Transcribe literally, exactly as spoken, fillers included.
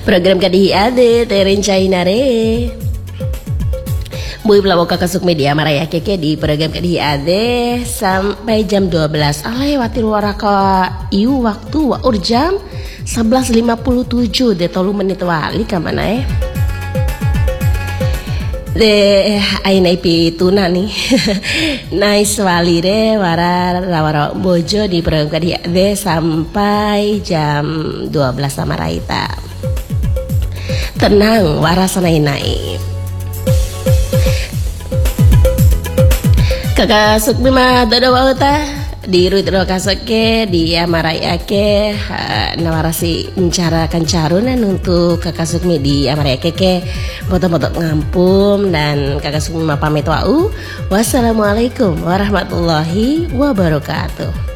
Program kadihi ade terencainare. Bui pelawak kakasuk media maraya keke di program kadihi ade sampai jam dua belas. Alay watir waraka iu waktu wa urjam sebelas lima puluh tujuh de tolu menit wali kamana eh. De aina ipi tuna nih. Nice wali re wara rawara bojo di program kadihi ade sampai jam dua belas sama raita. Tenang warasa nai-nai. Kakak sukmi mah dodo wauta di ruit do kasake di amaraya ke nawarasi mencara kancarunan untuk kakak sukmi di amaraya keke foto-foto ngampum dan kakak sukmi mah pamit wau. Wassalamualaikum warahmatullahi wabarakatuh.